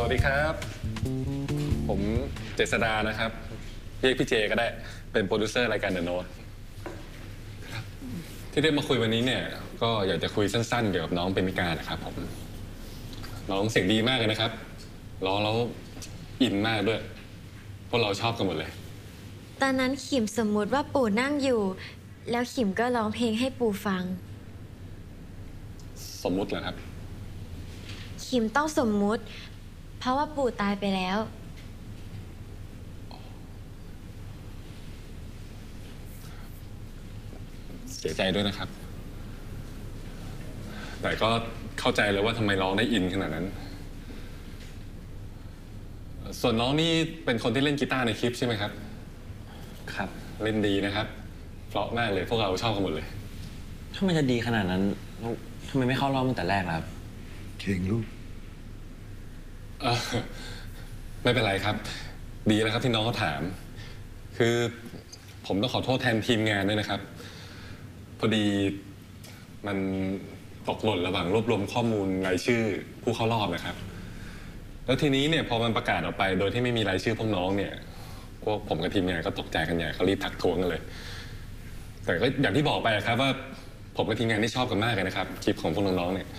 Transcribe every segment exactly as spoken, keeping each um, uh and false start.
วัสดีครับผมเจษดานะครับเรียกพี่เจก็ได้เป็นโปรดิวเซอร์รายการเดอะโน้ตที่ได้มาคุยวันนี้เนี่ยก็อยากจะคุยสั้นๆเกี่ยวกับน้องเป็นมิการนะครับผมน้องเสียงดีมากเลยนะครับร้องแล้วอินมากด้วยพวกเราชอบกันหมดเลยตอนนั้นขิมสมมุติว่าปู่นั่งอยู่แล้วขิมก็ร้องเพลงให้ปู่ฟังสมมุติเหรอครับขิมต้องสมมุติเพราะว่าปู่ตายไปแล้วเสียใจด้วยนะครับแต่ก็เข้าใจเลยว่าทำไมร้องได้อินขนาดนั้นส่วนน้องนี่เป็นคนที่เล่นกีตาร์ในคลิปใช่ไหมครับครับเล่นดีนะครับเพราะมากเลยพวกเราชอบกันหมดเลยถ้ามันจะดีขนาดนั้นทำไมไม่เข้ารอบตั้งแต่แรกล่ะครับเก่งลูกเออไม่เป็นไรครับดีแล้วครับที่น้องเขาถามคือผมต้องขอโทษแทนทีมงานด้วยนะครับพอดีมันตกหล่นระหว่างรวบรวมข้อมูลรายชื่อผู้เข้ารอบนะครับแล้วทีนี้เนี่ยพอมันประกาศออกไปโดยที่ไม่มีรายชื่อพวกน้องเนี่ยพวกผมกับทีมงานก็ตกใจกันใหญ่เขารีบทักท้วงกันเลยแต่ก็อย่างที่บอกไปครับว่าผมกับทีมงานที่ชอบกันมากเลยนะครับคลิปของพวกน้องๆเนี่ย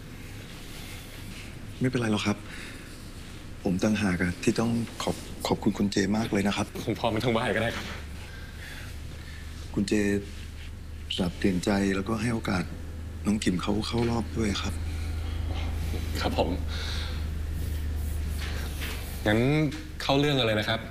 ไม่เป็นไรหรอกครับผมต่างหากที่ต้องขอบขอบคุณคุณเจมากเลยนะครับคุณพ่อไม่ต้องไหว้ก็ได้ครับคุณเจปรับเปลี่ยนใจแล้วก็ให้โอกาสน้องกิมเขาเข้ารอบด้วยครับครับผมงั้นเข้าเรื่องกันเลยนะครับ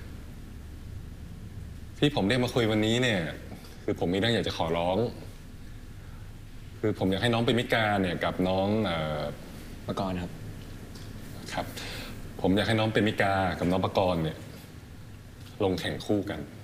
ที่ผมเรียกมาคุยวันนี้เนี่ยคือผมมีเรื่องอยากจะขอร้องคือผมอยากให้น้องเป็นมิตรการเนี่ยกับน้องเอ่อปกรณ์ครับครับผมอยากให้น้องเป็นมิกากับน้องปกรณ์เนี่ยลงแข่งคู่กัน